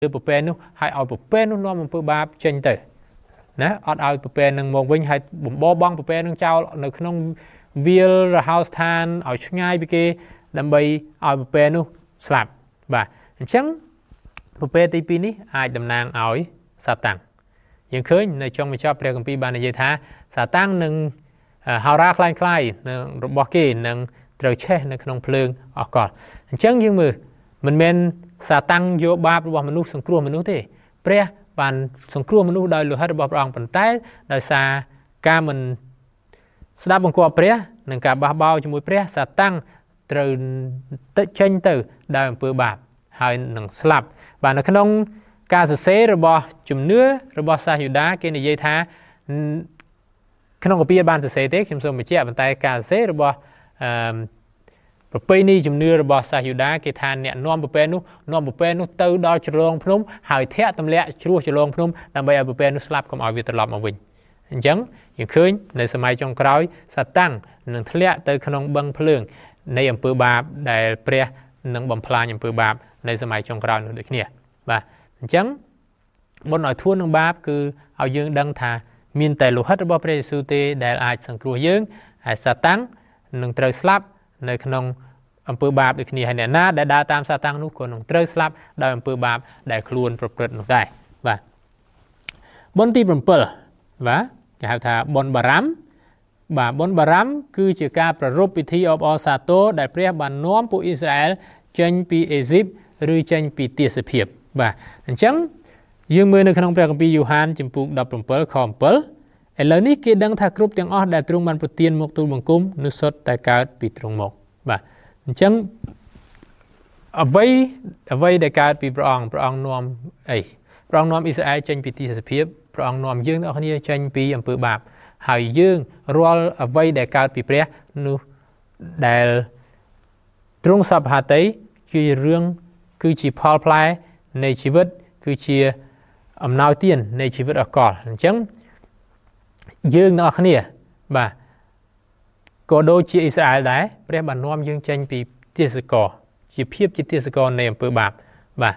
ប្រពែនោះហើយឲ្យប្រពែនោះនាំអំពើបាបចេញទៅណាអត់ឲ្យប្រពែនឹងមកវិញហើយបំបបងប្រពែនឹងចោលនៅក្នុងវាលរហោស្ថានឲ្យឆ្ងាយពីគេដើម្បីឲ្យប្រពែនោះស្លាប់បាទអញ្ចឹងប្រពែទី2នេះអាចតំណាងឲ្យសាតាំងយើងឃើញនៅចុងបញ្ចប់ព្រះគម្ពីរបាននិយាយថាសាតាំងនឹងហោរាคล้ายៗរបស់គេនឹងត្រូវឆេះនៅក្នុងភ្លើងអកលអញ្ចឹងយើងមើលមិនមែនសាតាំងយកបាបរបស់មនុស្សសង្គ្រោះមនុស្សទេព្រះបានសង្គ្រោះមនុស្សដោយលោហិតរបស់ព្រះអង្គប៉ុន្តែដោយសារការមិនស្ដាប់បង្គាប់ព្រះនិងការបះបោរជាមួយព្រះសាតាំងត្រូវចេញទៅដោយអំពើបាបហើយនឹងស្លាប់បាទនៅក្នុងការសរសេររបស់ជំនឿរបស់សាសយូដាគេនិយាយថាក្នុងកាពីបានសរសេរទេខ្ញុំសូមបញ្ជាក់ប៉ុន្តែការសរសេររបស់ប្រពៃណីជំនឿរបស់សាសយូដាគេថាអ្នកនាំប្រពែនោះទៅដល់ជ្រលងភ្នំហើយធាក់ទម្លាក់ជ្រោះជ្រលងភ្នំដើម្បីឲ្យប្រពែនោះស្លាប់កុំឲ្យវាត្រឡប់មកវិញអញ្ចឹងយើងឃើញនៅសម័យចុងក្រោយសាតាំងនឹងធ្លាក់ទៅក្នុងបឹងភ្លើងនៃអំពើបាបដែលព្រះនឹងបំផ្លាញអំពើបាបនៅសម័យចុងក្រោយនោះដូចគ្នាបាទអញ្ចឹងមុនឲ្យធួននឹងបាបគឺឲ្យយើងដឹងថាមានតែលោហិតរបស់ព្រះយេស៊ូវទេដែលអាចសង្គ្រោះយើងហើយសាតាំងនឹងត្រូវស្លាប់នៅក្នុងអំពើបាបដូចគ្នាហើយអ្នកណាដែលដើរតាមសាតាំងនោះក៏នឹងត្រូវស្លាប់ដោយអំពើបាបដែលខ្លួនប្រព្រឹត្តនោះដែរបាទបុណ្យទី7បាទគេហៅថាបុណ្យបារ៉ាំបាទបុណ្យបារ៉ាំគឺជាការប្រារព្ធពិធីអបអរសាទរដែលព្រះបាននាំពួកអ៊ីស្រាអែលចេញពីអេស៊ីបឬចេញពីទាសភាពបាទអញ្ចឹងយើងមើលនៅក្នុងព្រះគម្ពីរយូហានចំពុក17ខ7ឥឡូវនេះគេដឹងថាគ្រប់ទាំងអស់ដែលទ្រង់បានប្រទានមកទូលបង្គំនោះសុទ្ធតែកើតពីទ្រង់មកបាទអញ្ចឹងអ្វីដែលកើតពីព្រះអង្គនាំព្រះអង្គនាំអ៊ីស្រាអែលចេញពីទាសភាពព្រះអង្គនាំយើងទាំងអស់គ្នាចេញពីអំពើបាបហើយយើងរាល់អ្វីដែលកើតពីព្រះនោះដែលទ្រង់សពហត្ថីគឺជាផលផ្លែនៃជីវិតគឺជាអំណោយទាននៃជីវិតអកលអញ្ចឹងយើងទាំងអស់គ្នាបាទក៏ដូចជាអ៊ីស្រាអែលដែរព្រះបាននាំយើងចេញពីទាសករជាភាពជាទាសករនៃអំពើបាបបាទ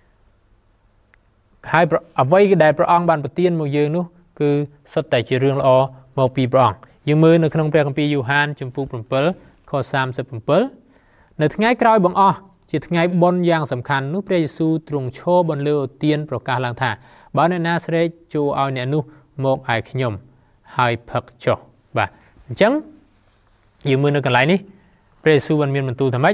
ហើយអ្វីដែលព្រះអង្គបានប្រទានមកយើងនោះគឺសុទ្ធតែជារឿងល្អមកពីព្រះអង្គយើងមើលនៅក្នុងព្រះគម្ពីរយូហានចំពុក7ខ37នៅថ្ងៃក្រោយបង្អស់ជាថ្ងៃបុណ្យយ៉ាងសំខាន់នោះព្រះយេស៊ូវទ្រង់ឈរបន្លឺឧទានប្រកាសឡើងថាបើអ្នកណាស្រែកចូលឲ្យអ្នកនោះមកឯខ្ញុំហើយផឹកចុះបាទអញ្ចឹងយើងមើលនៅកន្លែងនេះព្រះយេស៊ូវបានមានបន្ទូលថាម៉េច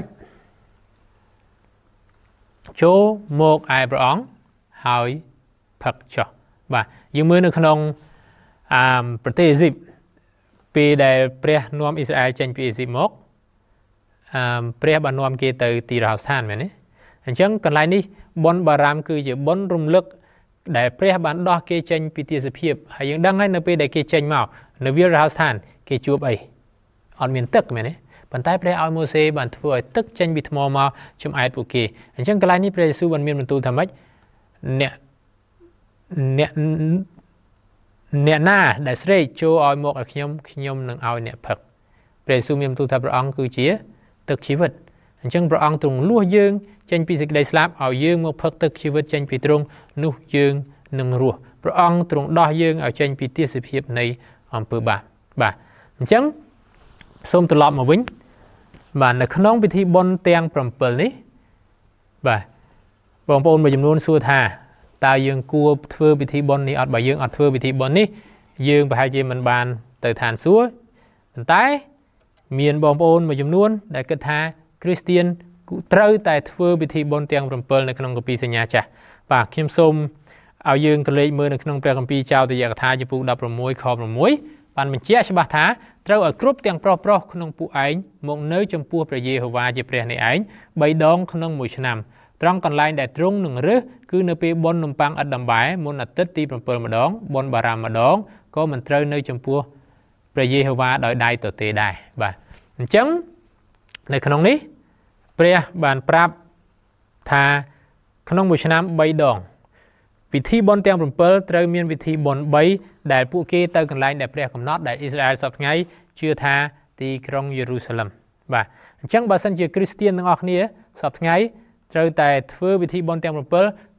ចូលមកឯព្រះអង្គហើយផឹកចុះបាទយើងមើលនៅក្នុងប្រទេសអេស៊ីបពេលដែលព្រះនាំអ៊ីស្រាអែលចេញពីអេស៊ីបមកព្រះបាននាំគេទៅទីរហោស្ថានមែនទេអញ្ចឹងកន្លែងនេះបុណ្យបារ៉ាំគឺជាបុណ្យរំលឹកដែលព្រះបានដោះគេចេញពីទាសភាពហើយយើងដឹងហើយនៅពេលដែលគេចេញមកនៅវាលរហោស្ថានគេជួបអីអត់មានទឹកមែនទេប៉ុន្តែព្រះឲ្យម៉ូសេបានធ្វើឲ្យទឹកចេញពីថ្មមកជំអែតពួកគេអញ្ចឹងកន្លែងនេះព្រះយេស៊ូវបានមានបន្ទូលថាម៉េចអ្នកណាដែលស្រែកចូលឲ្យមកឲ្យខ្ញុំនឹងឲ្យអ្នកផឹកព្រះយេស៊ូវមានបន្ទូលថាព្រះអង្គគឺជាទឹកជីវិតអញ្ចឹងព្រះអង្គទ្រង់លួសយើងចេញពីសេចក្តីស្លាប់ឲ្យយើងមកផឹកទឹកជីវិតចេញពីទ្រង់នោះយើងនឹងរស់ព្រះអង្គទ្រង់ដោះយើងឲ្យចេញពីទាសភាពនៃអំពើបាបបាទអញ្ចឹងសូមត្រឡប់មកវិញបាទនៅក្នុងពិធីបុណ្យទាំង7នេះបាទបងប្អូនមួយចំនួនសួរថាតើយើងគួរធ្វើពិធីបុណ្យនេះអត់បើយើងអត់ធ្វើពិធីបុណ្យនេះយើងប្រហែលជាមិនបានទៅឋានសួគ៌ប៉ុន្តែមានបងប្អូនមួយចំនួនដែលគិតថាគ្រីស្ទៀនត្រូវតែធ្វើពិធីបុណ្យទាំង7នៅក្នុងគម្ពីរសញ្ញាចាស់បាទខ្ញុំសូមឲ្យយើងក៏លេខមើលនៅក្នុងព្រះគម្ពីរចោទយកថាចំពុក16ខ6បានបញ្ជាក់ច្បាស់ថាត្រូវឲ្យគ្រប់ទាំងប្រុសក្នុងពួកឯងមកនៅចំពោះព្រះយេហូវ៉ាជាព្រះនៃឯង3ដងក្នុងមួយឆ្នាំត្រង់កន្លែងដែលទ្រង់នឹងរើសគឺនៅពេលបុណ្យនំប៉័ងឥតដំបែមុនអាទិត្យទី7ម្ដងបុណ្យបារ៉ាំម្ដងក៏មិនត្រូវនៅចំពោះព្រះយេហូវ៉ាដោយដៃទទេដែរបាទអញ្ចឹងនៅក្នុងនេះព្រះបានប្រាប់ថាក្នុងមួយឆ្នាំ3ដងពិធីបុណ្យទាំង7ត្រូវមានពិធីបុណ្យ3ដែលពួកគេទៅកន្លែងដែលព្រះកំណត់ដែលអ៊ីស្រាអែលសពថ្ងៃជឿថាទីក្រុងយេរូសាឡិមបាទអញ្ចឹងបើសិនជាគ្រីស្ទៀនទាំងអស់គ្នាសពថ្ងៃត្រូវតែធ្វើពិធីបុណ្យទាំង7